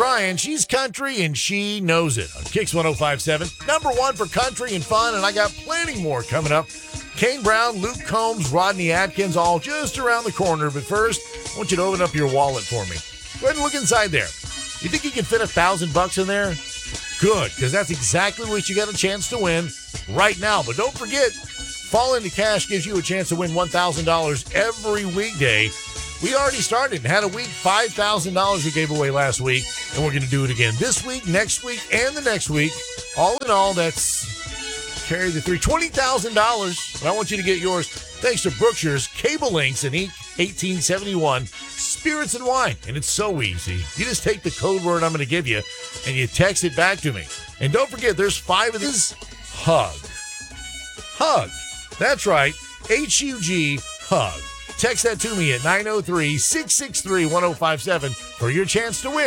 Bryan. She's country and she knows it on Kicks 105.7. Number one for country and fun, and I got plenty more coming up. Kane Brown, Luke Combs, Rodney Atkins, all just around the corner. But first, I want you to open up your wallet for me. Go ahead and look inside there. You think you can fit $1,000 in there? Good, because that's exactly what you got a chance to win right now. But don't forget, Fall Into Cash gives you a chance to win $1,000 every weekday. We already started and had a week, $5,000 we gave away last week, and we're going to do it again this week, next week, and the next week. All in all, that's carry the three, $20,000. I want you to get yours thanks to Brookshire's Cable Links and 1871 Spirits and Wine. And it's so easy. You just take the code word I'm going to give you, and you text it back to me. And don't forget, there's 5 of these. Hug. Hug. That's right. HUG, hug. Text that to me at 903-663-1057 for your chance to win